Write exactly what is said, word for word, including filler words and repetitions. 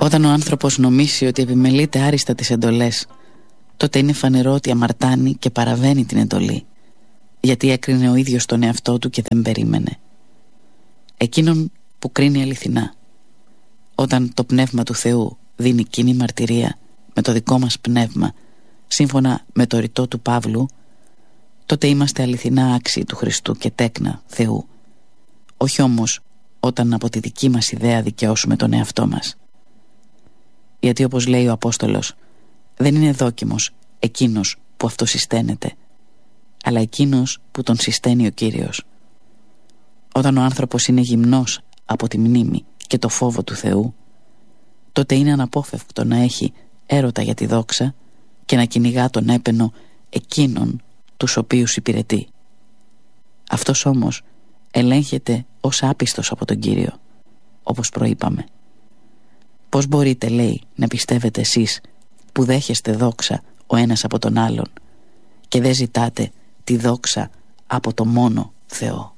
Όταν ο άνθρωπος νομίσει ότι επιμελείται άριστα τις εντολές, τότε είναι φανερό ότι αμαρτάνει και παραβαίνει την εντολή, γιατί έκρινε ο ίδιος τον εαυτό του και δεν περίμενε. Εκείνον που κρίνει αληθινά, όταν το πνεύμα του Θεού δίνει κοινή μαρτυρία με το δικό μας πνεύμα, σύμφωνα με το ρητό του Παύλου, τότε είμαστε αληθινά άξιοι του Χριστού και τέκνα Θεού, όχι όμως όταν από τη δική μας ιδέα δικαιώσουμε τον εαυτό μας. Γιατί όπως λέει ο Απόστολος, δεν είναι δόκιμος εκείνος που αυτό συσταίνεται, αλλά εκείνος που τον συσταίνει ο Κύριος. Όταν ο άνθρωπος είναι γυμνός από τη μνήμη και το φόβο του Θεού, τότε είναι αναπόφευκτο να έχει έρωτα για τη δόξα και να κυνηγά τον έπαινο εκείνων τους οποίους υπηρετεί. Αυτός όμως ελέγχεται ως άπιστος από τον Κύριο, όπως προείπαμε. Πώς μπορείτε, λέει, να πιστεύετε εσείς που δέχεστε δόξα ο ένας από τον άλλον και δεν ζητάτε τη δόξα από το μόνο Θεό?